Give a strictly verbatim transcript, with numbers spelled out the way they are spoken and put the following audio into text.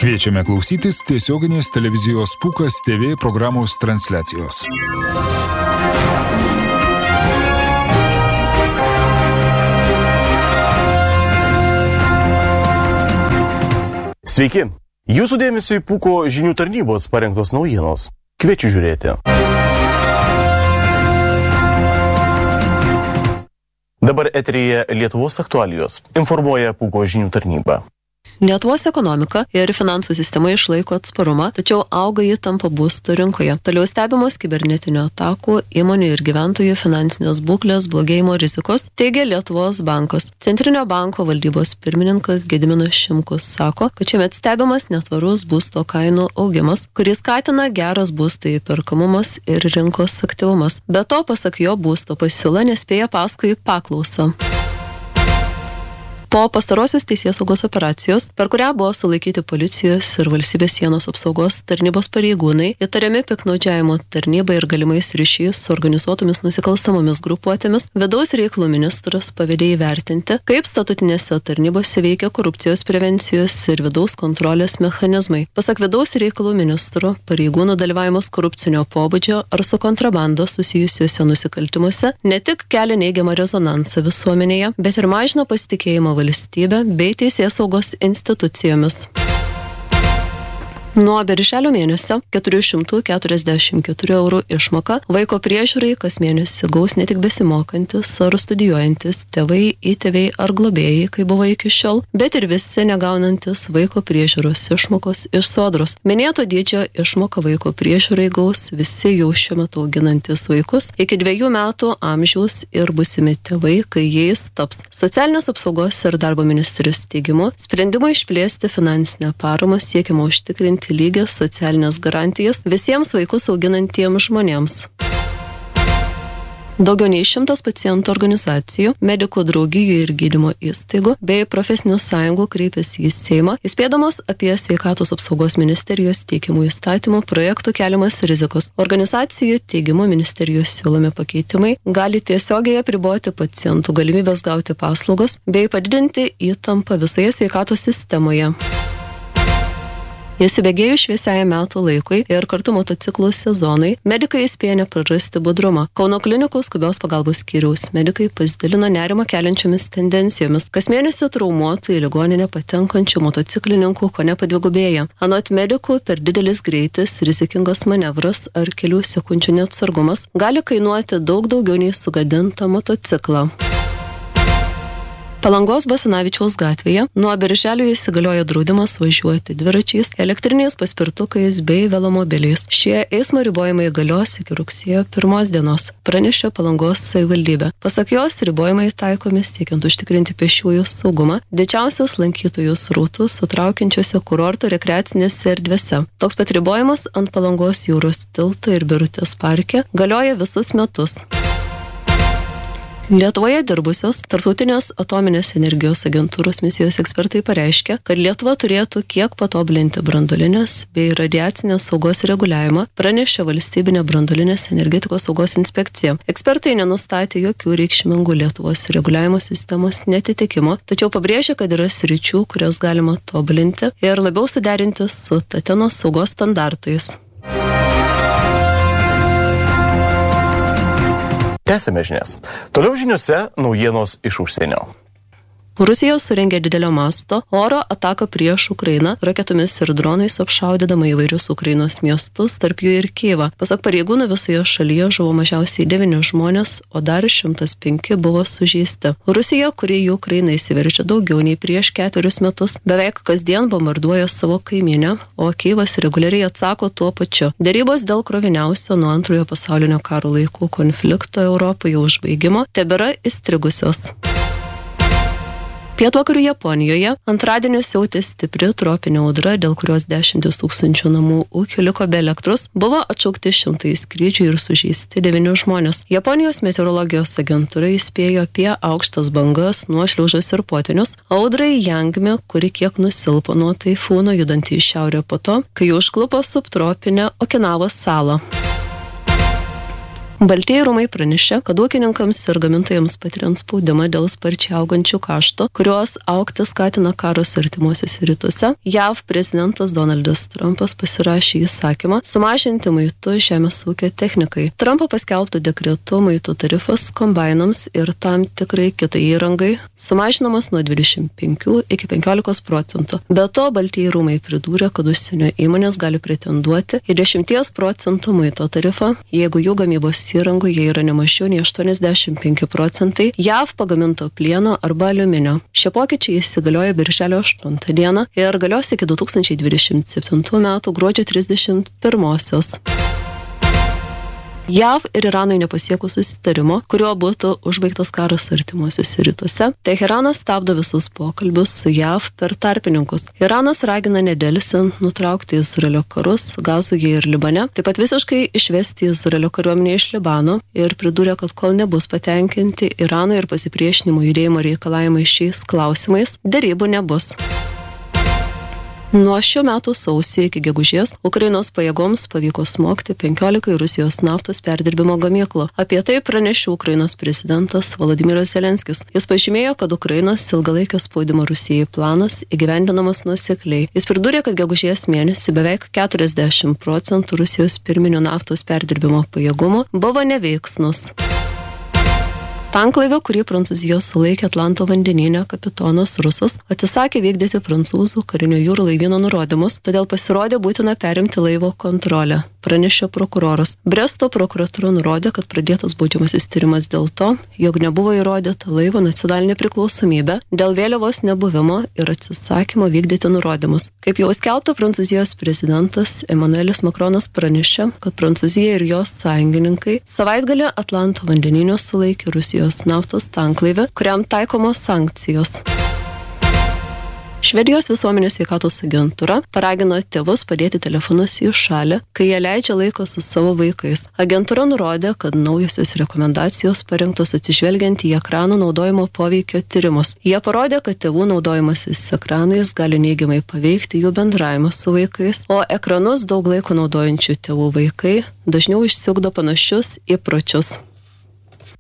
Kviečiame klausytis tiesioginės televizijos Pūkas T V programos transliacijos. Sveiki! Jūsų dėmesio į Pūko žinių tarnybos parengtos naujienos. Kviečiu žiūrėti. Dabar eteryje Lietuvos aktualijos. Informuoja Pūko žinių tarnyba. Lietuvos ekonomika ir finansų sistema išlaiko atsparumą, tačiau auga įtampa būstų rinkoje. Toliau stebimos kibernetinių atakų, įmonių ir gyventojų finansinės būklės blogėjimo rizikos, teigia Lietuvos bankas. Centrinio banko valdybos pirmininkas Gediminas Šimkus sako, kad šiuomet stebimas netvarus būsto kainų augimas, kuris skatina geras būsto įperkamumas ir rinkos aktyvumas. Be to, pasak jo, būsto pasiūla nespėja paskui paklausą. Po pastarosios teisėsaugos operacijos, per kurią buvo sulaikyti policijos ir valstybės sienos apsaugos tarnybos pareigūnai, įtariami piktnaudžiavimo tarnybai ir galimais ryšiais su organizuotomis nusikalstamomis grupuotėmis, vidaus reikalų ministras pavedė įvertinti, kaip statutinėse tarnybose veikia korupcijos prevencijos ir vidaus kontrolės mechanizmai. Pasak vidaus reikalų ministro, pareigūnų dalyvavimas korupcinio pobūdžio ar su kontrabanda susijusiuose nusikaltimuose ne tik kelia neigiamą rezonansą visuomenėje, bet ir mažina pasitikėjimą valstybę bei teisėsaugos institucijomis. Nuo birželio mėnesio keturi šimtai keturiasdešimt keturi eurų išmoka vaiko priežiūrai kas mėnesį gaus ne tik besimokantis ar studijuojantis tėvai, įtėviai ar globėjai, kai buvo iki šiol, bet ir visi negaunantis vaiko priežiūros išmokos iš Sodros. Minėto dydžio išmoka vaiko priežiūrai gaus visi jau šiuo metu auginantis vaikus iki dviejų metų amžiaus ir busimi tėvai, kai jais taps. Socialinės apsaugos ir darbo ministrės teigimu, sprendimo išplėsti finansinę paramą siekiama užtikrinti lygias socialinės garantijas visiems vaikus auginantiems žmonėms. Daugiau nei šimtas pacientų organizacijų, medikų draugijų ir gydymo įstaigų bei profesinių sąjungų kreipėsi į Seimą, įspėdamos apie sveikatos apsaugos ministerijos teikiamų įstatymų projektų keliamas rizikos. Organizacijų teigimu ministerijos siūlomi pakeitimai gali tiesiogiai apriboti pacientų galimybės gauti paslaugas bei padidinti įtampą visoje sveikatos sistemoje. Įsibėgėjus šviesiajam metų laikui ir kartu motociklų sezonai, medikai įspėja neprarasti budrumą. Kauno klinikų skubios pagalbos skyriaus medikai pasidalino nerimą keliančiomis tendencijomis. Kas mėnesį traumuotų į ligoninę patenkančių motociklininkų kone padvigubėja. Anot medikų, per didelis greitis, rizikingas manevras ar kelių sekundžių neatsargumas gali kainuoti daug daugiau nei sugadintą motociklą. Palangos Basanavičiaus gatvėje nuo birželio įsigalioja draudimas važiuoti dviračiais, elektriniais paspirtukais bei velomobiliais. Šie eismo ribojimai galios iki rugsėjo pirmos dienos, pranešė Palangos savivaldybė. Pasak jos, ribojimai taikomi siekiant užtikrinti pėsčiųjų saugumą didžiausios lankytojų srautus sutraukiančiose kurorto rekreacinėse erdvėse. Toks pat ribojimas ant Palangos jūros tilto ir Birutės parke galioja visus metus. Lietuvoje dirbusios Tarptautinės atominės energijos agentūros misijos ekspertai pareiškė, kad Lietuva turėtų kiek patobulinti branduolinės bei radiacinės saugos reguliavimą, pranešė valstybinė branduolinės energetikos saugos inspekcija. Ekspertai nenustatė jokių reikšmingų Lietuvos reguliavimo sistemos netitikimo, tačiau pabrėžė, kad yra sričių, kurios galima tobulinti ir labiau suderinti su Tatenos saugos standartais. Tęsime žinias. Toliau žiniuose naujienos iš užsienio. Rusija surengė didelio masto oro ataką prieš Ukrainą, raketomis ir dronais apšaudydama įvairius Ukrainos miestus, tarp jų ir Kijevą. Pasak pareigūnų, visoje šalyje žuvo mažiausiai devyni žmonės, o dar šimtas penki buvo sužeisti. Rusija, kuri į Ukrainą įsiveržė daugiau nei prieš ketverius metus, beveik kasdien bombarduoja savo kaimynę, o Kijevas reguliariai atsako tuo pačiu. Derybos dėl kroviniausio nuo antrojo pasaulinio karo laikų konflikto Europoje užbaigimo tebėra įstrigusios. Pietvakarių Japonijoje antradienį siautė stipri tropinė audra, dėl kurios dešimtis tūkstančių namų ūkių liko be elektros, buvo atšaukti šimtai skrydžių ir sužeisti devyni žmonės. Japonijos meteorologijos agentūra įspėjo apie aukštas bangas, nuošliaužas ir potvinius, audrai Jangmi, kuri kiek nusilpo nuo taifūno judantį į šiaurę po to, kai užklupo subtropinę Okinavos salą. Baltieji rūmai pranešė, kad ūkininkams ir gamintojams patiriant spaudimą dėl sparčiai augančių kaštų, kuriuos augti skatina karas artimuosiuose rytuose, J A V prezidentas Donaldas Trumpas pasirašė įsakymą sumažinti muitų žemės ūkio technikai. Trumpo paskelbtų dekretu muitų tarifas kombainams ir tam tikrai kitai įrangai sumažinamas nuo dvidešimt penkių iki penkiolikos procentų. Be to, Baltieji rūmai pridūrė, kad užsienio įmonės gali pretenduoti į dešimties procentų muito tarifą, jeigu jų gamybos įrangoje yra ne mažiau nei aštuoniasdešimt penki procentai J A V pagaminto plieno arba aliuminio. Šie pokyčiai įsigalioja birželio aštuntą dieną ir galios iki du tūkstančiai dvidešimt septintų metų gruodžio trisdešimt pirmosios. J A V ir Iranui nepasiekus susitarimo, kuriuo būtų užbaigtas karas artimuosiuose rytuose, Teheranas stabdo visus pokalbius su J A V per tarpininkus. Iranas ragina nedelsiant nutraukti Izraelio karus Gazoje ir Libane, taip pat visiškai išvesti Izraelio kariuomenę iš Libano ir pridūrė, kad kol nebus patenkinti Irano ir pasipriešinimo judėjimo reikalavimai šiais klausimais, derybų nebus. Nuo šių metų sausio iki gegužės Ukrainos pajėgoms pavyko smogti penkiolikai Rusijos naftos perdirbimo gamyklų. Apie tai pranešė Ukrainos prezidentas Volodymyras Zelenskis. Jis pažymėjo, kad Ukrainos ilgalaikio spaudimo Rusijai planas įgyvendinamas nuosekliai. Jis pridūrė, kad gegužės mėnesį beveik keturiasdešimt procentų Rusijos pirminių naftos perdirbimo pajėgumų buvo neveiksnus. Tanklaivio, kurį Prancūzija sulaikė Atlanto vandenyne kapitonas Rusas, atsisakė vykdyti prancūzų karinio jūrų laivyno nurodymus, todėl pasirodė būtina perimti laivo kontrolę, pranešė prokuroras. Bresto prokuratūra nurodė, kad pradėtas baudžiamasis tyrimas dėl to, jog nebuvo įrodyta laivo nacionalinė priklausomybė dėl vėliavos nebuvimo ir atsisakymo vykdyti nurodymus. Kaip jau skelbta, Prancūzijos prezidentas Emmanuelis Macronas pranešė, kad Prancūzija ir jos sąjungininkai savaitgalį Atlanto vandenyne sulaikė Rusijos naftos tanklaivį, kuriam taikomos sankcijos. Švedijos visuomenės sveikatos agentūra paragino tėvus padėti telefonus į šalį, kai jie leidžia laiko su savo vaikais. Agentūra nurodė, kad naujosios rekomendacijos parengtos atsižvelgiant į ekranų naudojimo poveikio tyrimus. Jie parodė, kad tėvų naudojimasis ekranais gali neigiamai paveikti jų bendravimą su vaikais, o ekranus daug laiko naudojančių tėvų vaikai dažniau išsiugdo panašius įpročius.